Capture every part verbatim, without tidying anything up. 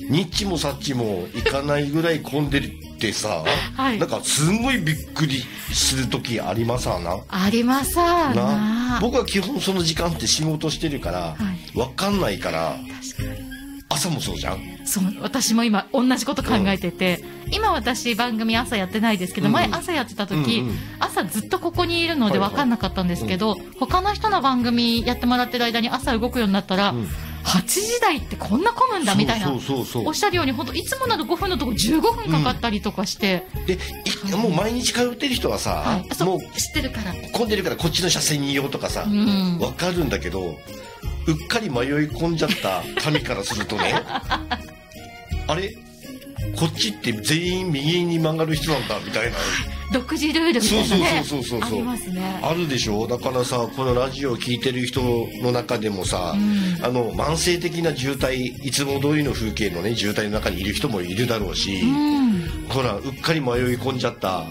ニッチもサッチも行かないぐらい混んでるってさ、 はい、 なんかすんごいびっくりする時ありますわな。 ありますわな。 僕は基本その時間って仕事してるから、はい、分かんないから。確かに朝もそうじゃん。 そう、私も今同じこと考えてて、うん、今私番組朝やってないですけど、うん、前朝やってた時、うんうん、朝ずっとここにいるので分かんなかったんですけど、はいはい、他の人の番組やってもらってる間に朝動くようになったら、うん、はちじ台ってこんな混むんだみたいな、おっしゃるように本当いつもならごふんのとこじゅうごふんかかったりとかして、 うん、でもう毎日通ってる人はさ、はい、もう知ってるから混んでるからこっちの車線にいようとかさ、うん、分かるんだけど、うっかり迷い込んじゃった民からするとねあれこっちって全員右に曲がる人なんだみたいな独自ルールみたいなね、 そうそうそうそうそう、 ありますね。 あるでしょ。だからさ、このラジオを聞いてる人の中でもさ、うん、あの慢性的な渋滞、いつも通りの風景のね渋滞の中にいる人もいるだろうし、うん、ほらうっかり迷い込んじゃった、はい、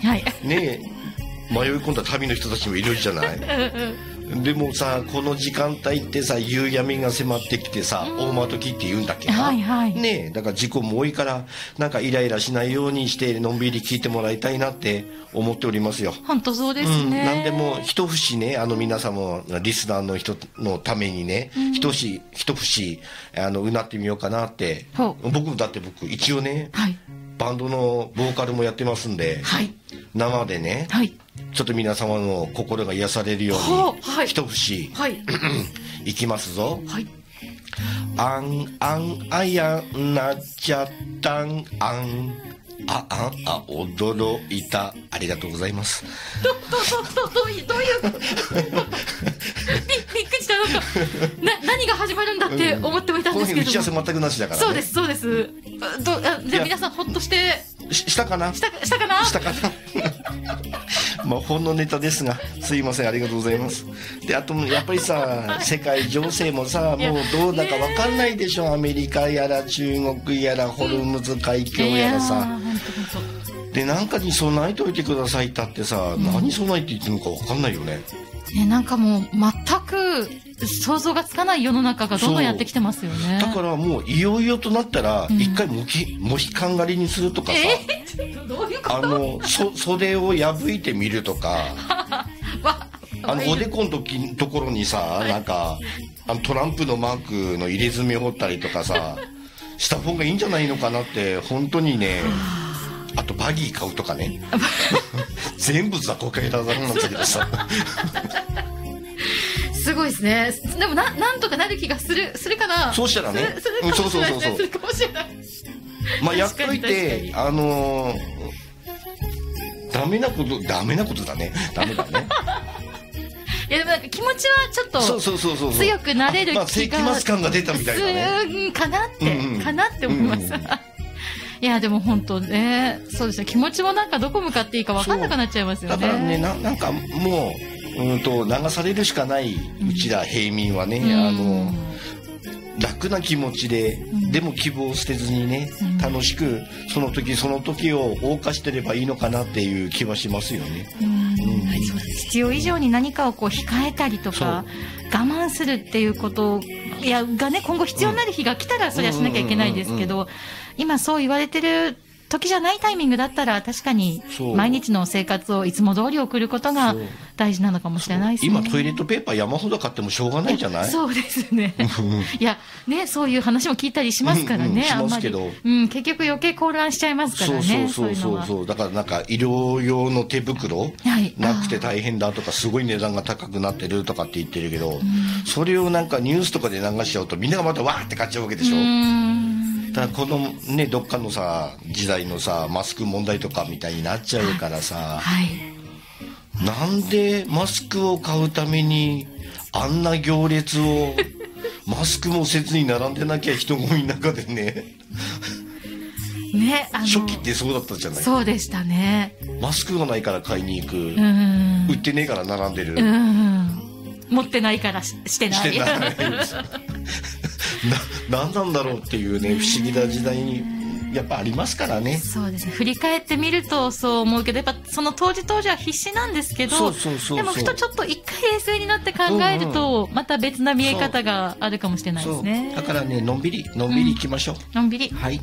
ね迷い込んだ民の人たちもいるじゃないでもさ、この時間帯ってさ、夕闇が迫ってきてさ、大間時って言うんだっけな、はいはい、ねえ、だから事故も多いからなんかイライラしないようにしてのんびり聞いてもらいたいなって思っておりますよ。 本当そうですね、うん、 なんでも一節ね、あの皆様リスナーの人のためにね、うん、一節一節あのうなってみようかなって。僕だって僕一応ね、はい、バンドのボーカルもやってますんで、はい、生でね、はい、ちょっと皆様の心が癒されるように、はい、一節、はい、いきますぞ、はい、あんあんあやなっちゃったんあんあああ驚いた。ありがとうございます。 どどどどどういうどういうびびっくりした。なんかな何が始まるんだって思ってもいたんですけど、うん、この日打ち合わせ全くなしだからね。 そうですそうです。どあじゃあ皆さんほっとしてししたかなしたしたかなしたかなまあほんのネタですがすいません、ありがとうございます。であとやっぱりさ世界情勢もさもうどうだか分かんないでしょ。アメリカやら中国やらホルムズ海峡やらさ、で何かに備えておいてくださいったってさ、うん、何備えて言ってるのか分かんないよね。 ね、なんかもう全く想像がつかない世の中がどんどんやってきてますよね。 だからもういよいよとなったら一回モヒ、モヒカン狩りにするとかさ、 えー、どういうこと？ あのそ袖を破いてみるとかあのおでこの時ところにさ、はい、なんかあのトランプのマークの入れ墨を彫ったりとかさした方がいいんじゃないのかなって本当にね。あとバギー買うとかね全部雑魚系だなんだけどさすごいですね。でも な, なんとかなる気がするするかな。 そうしたらね、 するかもしれないですね。するかもしれない。 まあやっといてあのー、ダメなことダメなことだねダメだねいやでもなんか気持ちはちょっと強くなれる気が、まあ、世紀末感が出たみたいなねかなって、うんうん、かなって思います、うんうんいやでも本当ね、そうですね、気持ちもなんかどこ向かっていいか分かんなくなっちゃいますよね。 だからね な, なんかもう、うんと流されるしかないうちら平民はね、うん、あの楽な気持ちで、うん、でも希望を捨てずにね、うん、楽しくその時その時を謳歌してればいいのかなっていう気はしますよね。うん、うんはい、そう必要以上に何かをこう控えたりとか我慢するっていうこといやがね今後必要になる日が来たらそれはしなきゃいけないですけど、今そう言われてる時じゃないタイミングだったら確かに毎日の生活をいつも通り送ることが大事なのかもしれないですね。 今トイレットペーパー山ほど買ってもしょうがないじゃない。 そうですねいやねそういう話も聞いたりしますからね、うんうん、しますけど、うん、結局余計混乱しちゃいますからね。 そうそうそうそうそうだからなんか医療用の手袋、はい、なくて大変だとかすごい値段が高くなってるとかって言ってるけど、うん、それをなんかニュースとかで流しちゃうとみんながまたわーって買っちゃうわけでしょ。うんだからこのねどっかのさ時代のさマスク問題とかみたいになっちゃうからさ、はい、なんでマスクを買うためにあんな行列をマスクもせずに並んでなきゃ人混みの中でねね、あの初期ってそうだったじゃない。 そうでしたね。 マスクがないから買いに行く、売ってねえから並んでる、 持ってないから し, してないしてないな何なんだろうっていうね不思議な時代にやっぱありますからね。 そうですね、振り返ってみるとそう思うけどやっぱその当時当時は必死なんですけど、でもふとちょっと一回冷静になって考えると、うんうん、また別な見え方があるかもしれないですね。 だからねのんびりのんびりいきましょう、 うん、のんびり、 はい。